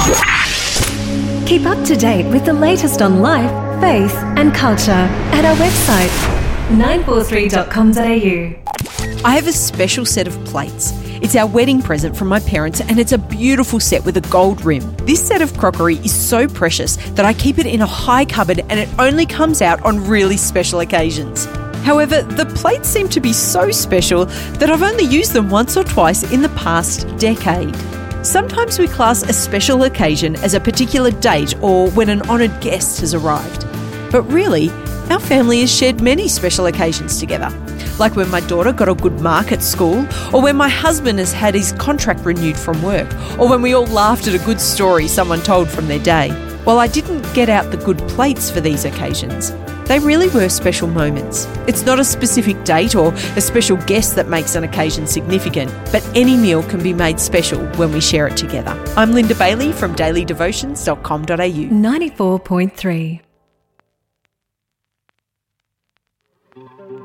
Keep up to date with the latest on life, faith and culture at our website 943.com.au. I have a special set of plates. It's our wedding present from my parents, and it's a beautiful set with a gold rim. This set of crockery is so precious that I keep it in a high cupboard, and it only comes out on really special occasions. However, the plates seem to be so special that I've only used them once or twice in the past decade. Sometimes we class a special occasion as a particular date or when an honoured guest has arrived. But really, our family has shared many special occasions together, like when my daughter got a good mark at school, or when my husband has had his contract renewed from work, or when we all laughed at a good story someone told from their day. While I didn't get out the good plates for these occasions, they really were special moments. It's not a specific date or a special guest that makes an occasion significant, but any meal can be made special when we share it together. I'm Linda Bailey from dailydevotions.com.au. 94.3.